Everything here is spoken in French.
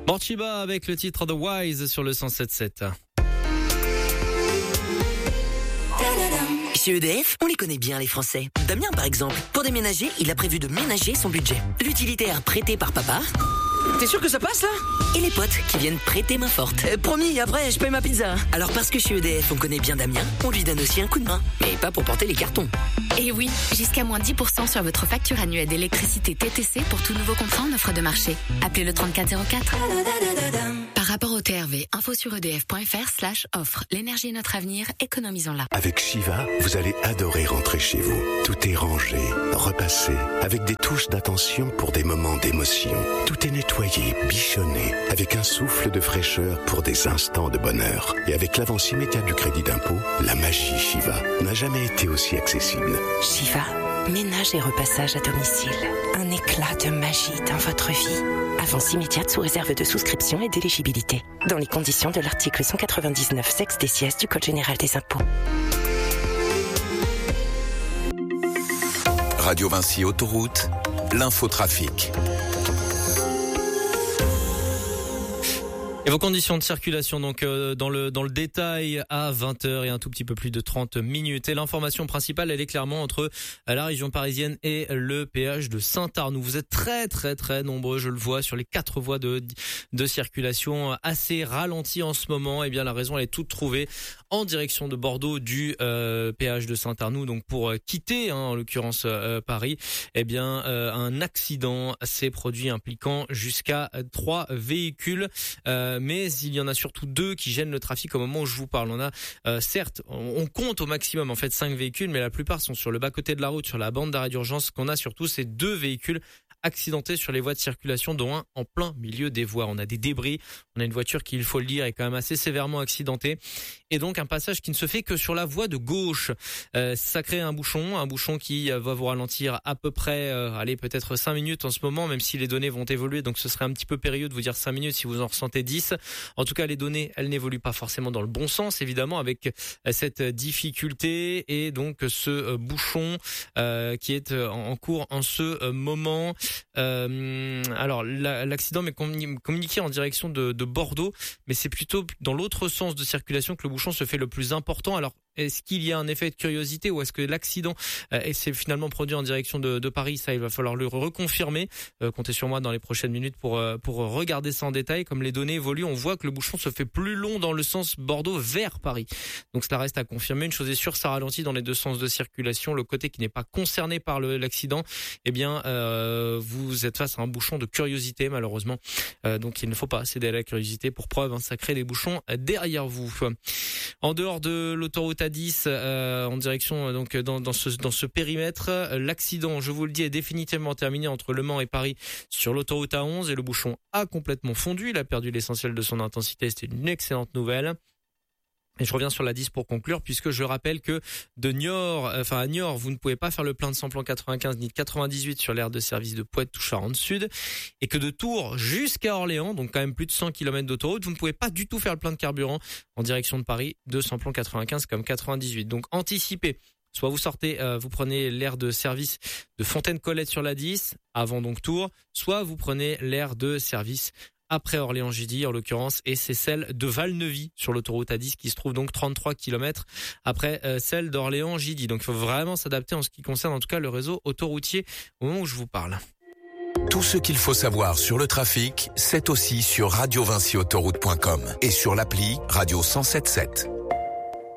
Morchiba avec le titre The Wise sur le 107.7. Chez EDF, on les connaît bien les Français. Damien par exemple, pour déménager, il a prévu de ménager son budget. L'utilitaire prêté par papa. T'es sûr que ça passe là ? Et les potes qui viennent prêter main forte. Promis, après je paye ma pizza. Alors parce que chez EDF on connaît bien Damien, on lui donne aussi un coup de main. Mais pas pour porter les cartons. Et oui, jusqu'à moins 10% sur votre facture annuelle d'électricité TTC pour tout nouveau contrat en offre de marché. Appelez le 3404. Par rapport au TRV, info sur edf.fr/offre. L'énergie est notre avenir, économisons-la. Avec Shiva, vous allez adorer rentrer chez vous. Tout est rangé, repassé, avec des touches d'attention pour des moments d'émotion. Tout est nettoyé, bichonné, avec un souffle de fraîcheur pour des instants de bonheur. Et avec l'avance immédiate du crédit d'impôt, la magie Shiva n'a jamais été aussi accessible. Shiva, ménage et repassage à domicile. Un éclat de magie dans votre vie. Avance immédiate sous réserve de souscription et d'éligibilité. Dans les conditions de l'article 199 sexe des sièges du Code général des impôts. Radio Vinci Autoroute, l'infotrafic. Et vos conditions de circulation donc dans le détail à 20h et un tout petit peu plus de 30 minutes. Et l'information principale, elle est clairement entre la région parisienne et le péage de Saint-Arnoux. Vous êtes très nombreux, je le vois, sur les 4 voies de circulation assez ralenties en ce moment. Et bien la raison, elle est toute trouvée en direction de Bordeaux du péage de Saint-Arnoux. Donc pour quitter, en l'occurrence Paris, eh bien un accident s'est produit impliquant jusqu'à 3 véhicules. Mais il y en a surtout 2 qui gênent le trafic au moment où je vous parle. On a certes, on compte au maximum en fait 5 véhicules, mais la plupart sont sur le bas-côté de la route, sur la bande d'arrêt d'urgence. Ce qu'on a surtout, c'est 2 véhicules accidentés sur les voies de circulation, dont un en plein milieu des voies. On a des débris, on a une voiture qui, il faut le dire, est quand même assez sévèrement accidentée, et donc un passage qui ne se fait que sur la voie de gauche. Ça crée un bouchon qui va vous ralentir à peu près, peut-être 5 minutes en ce moment, même si les données vont évoluer, donc ce serait un petit peu périlleux de vous dire 5 minutes si vous en ressentez 10. En tout cas, les données, elles n'évoluent pas forcément dans le bon sens, évidemment, avec cette difficulté et donc ce bouchon qui est en cours en ce moment. Alors l'accident m'est communiqué en direction de Bordeaux, mais c'est plutôt dans l'autre sens de circulation que le bouchon se fait le plus important. Alors est-ce qu'il y a un effet de curiosité ou est-ce que l'accident s'est finalement produit en direction de Paris? Ça, il va falloir le reconfirmer. Comptez sur moi dans les prochaines minutes pour regarder ça en détail. Comme les données évoluent, on voit que le bouchon se fait plus long dans le sens Bordeaux vers Paris. Donc cela reste à confirmer. Une chose est sûre, ça ralentit dans les 2 sens de circulation. Le côté qui n'est pas concerné par l'accident, eh bien vous êtes face à un bouchon de curiosité malheureusement. Donc il ne faut pas céder à la curiosité. Pour preuve, ça crée des bouchons derrière vous. En dehors de l'autoroute A10, en direction donc dans ce périmètre, l'accident, je vous le dis, est définitivement terminé entre Le Mans et Paris sur l'autoroute A11 et le bouchon a complètement fondu. Il a perdu l'essentiel de son intensité. C'était une excellente nouvelle. Et je reviens sur la 10 pour conclure, puisque je rappelle que à Niort, vous ne pouvez pas faire le plein de samplon 95 ni de 98 sur l'aire de service de Poitou-Charentes-Sud, et que de Tours jusqu'à Orléans, donc quand même plus de 100 km d'autoroute, vous ne pouvez pas du tout faire le plein de carburant en direction de Paris de samplon 95 comme 98. Donc anticipez. Soit vous sortez, vous prenez l'aire de service de Fontaine-Colette sur la 10, avant donc Tours, soit vous prenez l'aire de service après Orléans-Gidy en l'occurrence, et c'est celle de Valneuvy sur l'autoroute A10 qui se trouve donc 33 km après celle d'Orléans-Gidy. Donc il faut vraiment s'adapter en ce qui concerne en tout cas le réseau autoroutier au moment où je vous parle. Tout ce qu'il faut savoir sur le trafic, c'est aussi sur radiovinciautoroute.com et sur l'appli Radio 107.7.